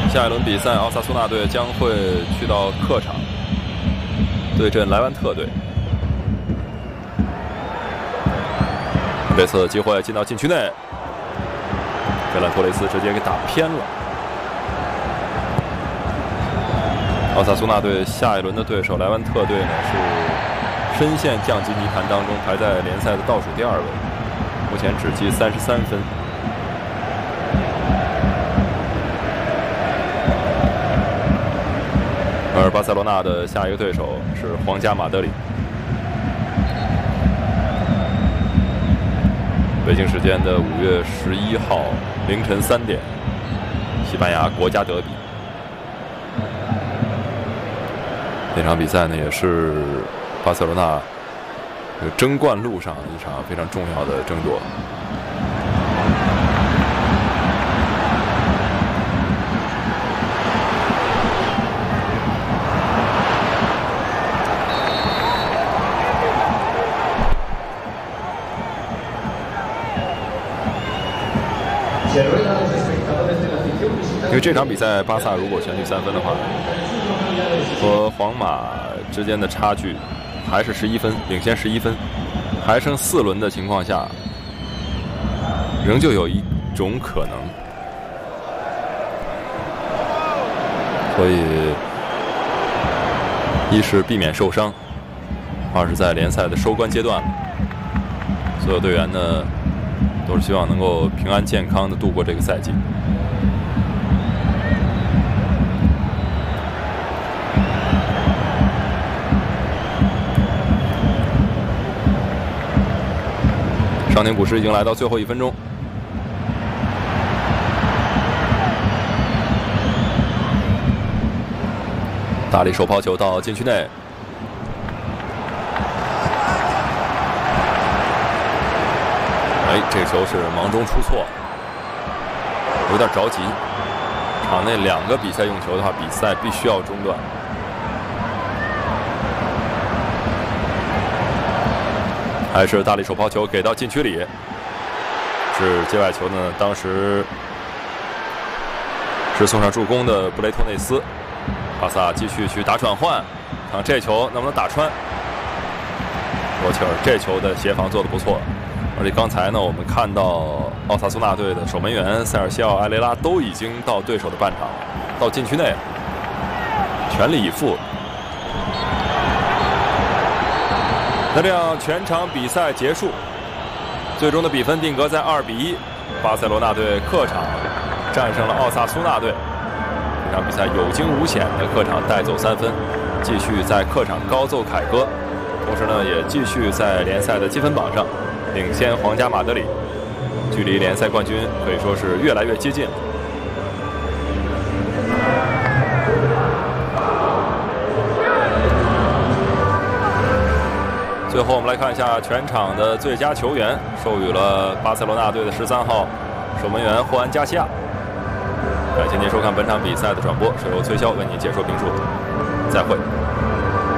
下一轮比赛，奥萨苏纳队将会去到客场对阵莱万特队。这次机会进到禁区内，费兰托雷斯直接给打偏了。奥萨苏纳队下一轮的对手莱万特队呢是深陷降级泥潭当中，排在联赛的倒数第2位，目前只积33分。而巴塞罗那的下一个对手是皇家马德里。北京时间的5月11号凌晨3点，西班牙国家德比。这场比赛呢，也是巴塞罗那争冠路上一场非常重要的争夺。因为这场比赛巴萨如果全取3分的话，和皇马之间的差距还是11分，领先11分，还剩4轮的情况下，仍旧有一种可能，所以一是避免受伤，二是在联赛的收官阶段，所有队员呢都是希望能够平安健康的度过这个赛季。上庭补时已经来到最后1分钟，大力手抛球到禁区内，这球是忙中出错，有点着急。场内2个比赛用球的话，比赛必须要中断。还是大力手抛球给到禁区里，是界外球呢。当时是送上助攻的布雷托内斯。巴萨继续去打转换，看这球能不能打穿。罗切尔这球的协防做得不错，而且刚才呢，我们看到奥萨苏纳队的守门员塞尔西奥·埃雷拉都已经到对手的半场，到禁区内，全力以赴。那这样全场比赛结束，最终的比分定格在2比1，巴塞罗那队客场战胜了奥萨苏纳队。这场比赛有惊无险的客场带走3分，继续在客场高奏凯歌，同时呢也继续在联赛的积分榜上领先皇家马德里，距离联赛冠军可以说是越来越接近了。最后我们来看一下全场的最佳球员，授予了巴塞罗那队的13号守门员霍安加西亚。感谢您收看本场比赛的转播，是由崔潇为您解说评述，再会。